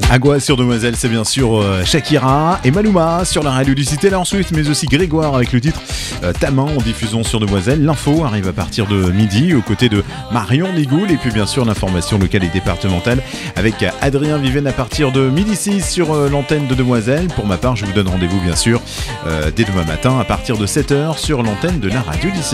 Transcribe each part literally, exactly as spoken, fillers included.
Agua sur Demoiselle, c'est bien sûr euh, Shakira et Maluma sur la radio du Cité Taylor Swift, mais aussi Grégoire avec le titre euh, Ta main en diffusion sur Demoiselle. L'info arrive à partir de midi aux côtés de Marion Nigoul et puis bien sûr l'information locale et départementale avec Adrien Viven à partir de midi six sur euh, l'antenne de Demoiselle. Pour ma part, je vous donne rendez-vous bien sûr euh, dès demain matin à partir de sept heures sur l'antenne de la radio d'ici.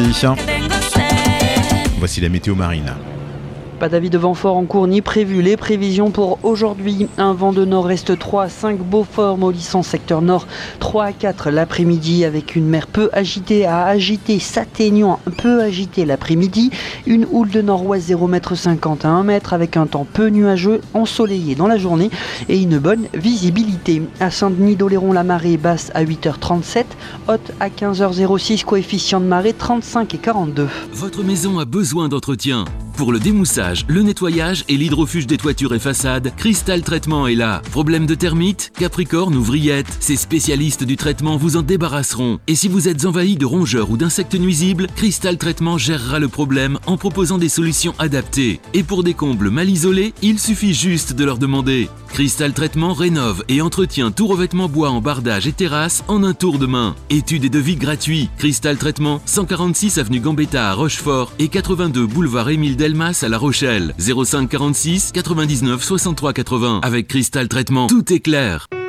Voici la météo marine. Pas d'avis de vent fort en cours ni prévu. Les prévisions pour aujourd'hui: un vent de nord-est trois à cinq Beaufort, Molisson, secteur nord trois à quatre l'après-midi avec une mer peu agitée à agitée, s'atténuant peu agitée l'après-midi. Une houle de nord-ouest zéro virgule cinquante mètres à un mètre avec un temps peu nuageux, ensoleillé dans la journée et une bonne visibilité. À Saint-Denis d'Oléron, la marée basse à huit heures trente-sept, haute à quinze heures zéro six, coefficient de marée trente-cinq et quarante-deux. Votre maison a besoin d'entretien. Pour le démoussage, le nettoyage et l'hydrofuge des toitures et façades, Cristal Traitement est là. Problème de termites, capricorne ou vrillettes, ces spécialistes du traitement vous en débarrasseront. Et si vous êtes envahi de rongeurs ou d'insectes nuisibles, Cristal Traitement gérera le problème en proposant des solutions adaptées. Et pour des combles mal isolés, il suffit juste de leur demander. Cristal Traitement rénove et entretient tout revêtement bois en bardage et terrasse en un tour de main. Études et devis gratuits. Cristal Traitement, cent quarante-six avenue Gambetta à Rochefort et quatre-vingt-deux boulevard Émile Delmas à La Rochelle. zéro cinq quarante-six quatre-vingt-dix-neuf soixante-trois quatre-vingts. Avec Cristal Traitement, tout est clair.